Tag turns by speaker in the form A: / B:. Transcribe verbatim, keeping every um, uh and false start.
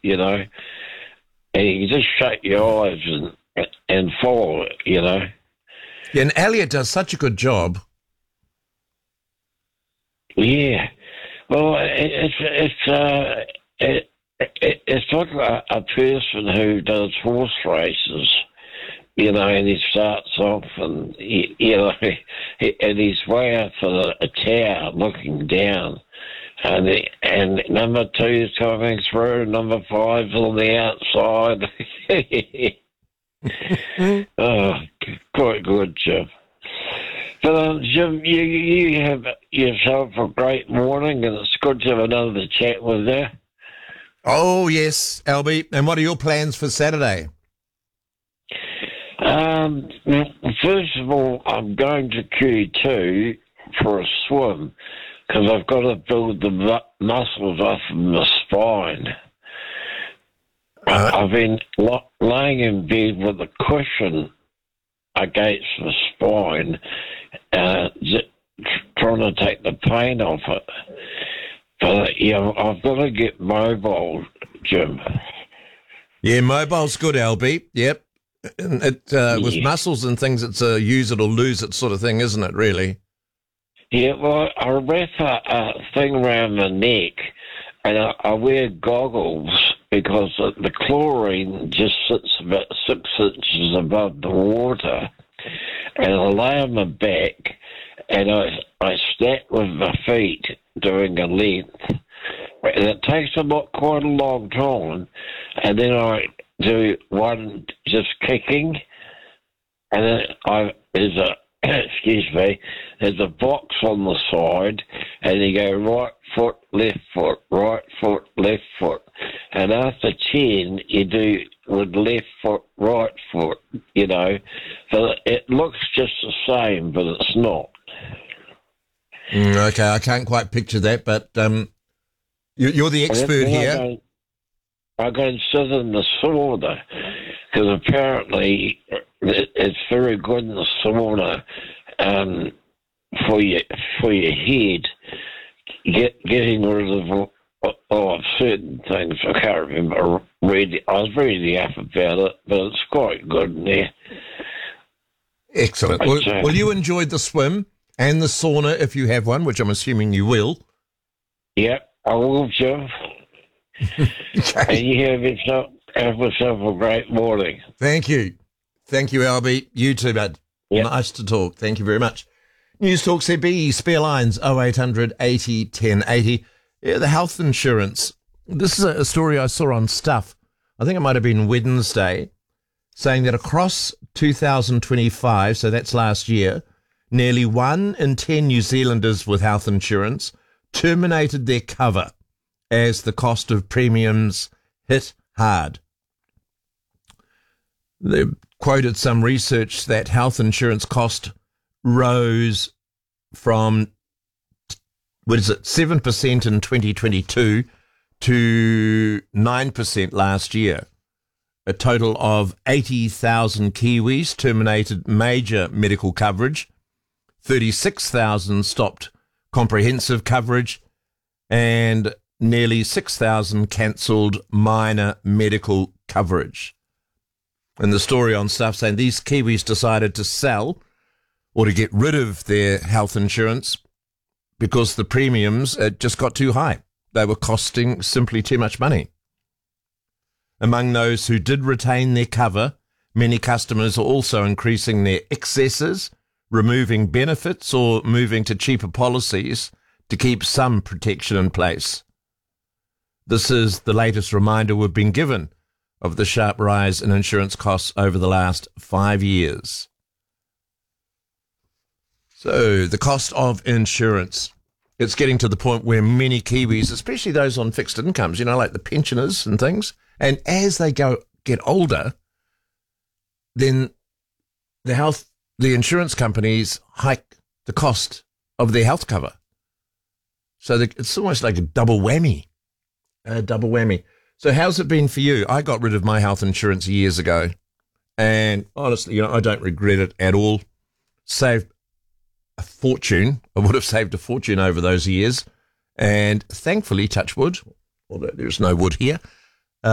A: you know, and you just shut your eyes and and follow it, you know.
B: Yeah, and Elliot does such a good job.
A: Yeah, well, it, it's it's uh, it, it, it's like a, a person who does horse races, you know, and he starts off and he, you know, he, and he's way up to a tower looking down, and he, and number two's coming through, number five's on the outside. Oh, quite good, Jim. But um, Jim, you you have yourself a great morning, and it's good to have another chat with you.
B: Oh, yes, Albie. And what are your plans for Saturday?
A: Um, well, first of all, I'm going to Q two for a swim because I've got to build the mu- muscles up in the spine.
B: Uh,
A: I've been lo- laying in bed with a cushion against the spine, uh, j- trying to take the pain off it. But, you know, I've got to get mobile, Jim.
B: Yeah, mobile's good, Albie. Yep. And It uh, with
A: Yeah.
B: muscles and things, it's a use it or lose it sort of thing, isn't it, really?
A: Yeah, well, I wrap a, a thing around my neck, and I, I wear goggles because the, the chlorine just sits about six inches above the water, and I lay on my back, and I I stack with my feet doing a length, and it takes about quite a long time, and then I do one just kicking, and then I there's a excuse me, there's a box on the side, and you go right foot, left foot, right foot, left foot, and after ten you do with left foot, right foot, you know, so it looks just the same, but it's not.
B: Mm, okay, I can't quite picture that, but um, you, you're the
A: And then-
B: expert
A: then I
B: here.
A: go- I go and sit in the sauna because apparently it, it's very good in the sauna um, for your for your head, get getting rid of oh, certain things. I can't remember. Read, I was reading up about it, but it's quite good in there.
B: Excellent. Well,
A: Okay.
B: well, you enjoyed the swim and the sauna if you have one, which I'm assuming you will.
A: Yep, I will, Jim.
B: Okay.
A: And you have yourself have yourself a great morning.
B: Thank you. Thank you, Albie. You too, bud.
A: Yep.
B: Nice to talk. Thank you very much. News Talk C B, spare lines oh eight hundred eighty ten eighty. Yeah, the health insurance. This is a, a story I saw on Stuff. I think it might have been Wednesday, saying that across two thousand twenty-five, so that's last year, nearly one in ten New Zealanders with health insurance terminated their cover as the cost of premiums hit hard. They quoted some research that health insurance cost rose from, what is it, seven percent in twenty twenty-two to nine percent last year. A total of eighty thousand Kiwis terminated major medical coverage, thirty-six thousand stopped comprehensive coverage, and nearly six thousand cancelled minor medical coverage. And the story on Stuff saying these Kiwis decided to sell or to get rid of their health insurance because the premiums uh, just got too high. They were costing simply too much money. Among those who did retain their cover, many customers are also increasing their excesses, removing benefits or moving to cheaper policies to keep some protection in place. This is the latest reminder we've been given of the sharp rise in insurance costs over the last five years. So the cost of insurance, it's getting to the point where many Kiwis, especially those on fixed incomes, you know, like the pensioners and things, and as they go get older, then the health, the insurance companies hike the cost of their health cover. So the, it's almost like a double whammy, a double whammy. So how's it been for you? I got rid of my health insurance years ago, and honestly, you know, I don't regret it at all. Saved a fortune. I would have saved a fortune over those years, and thankfully, touch wood, although there's no wood here,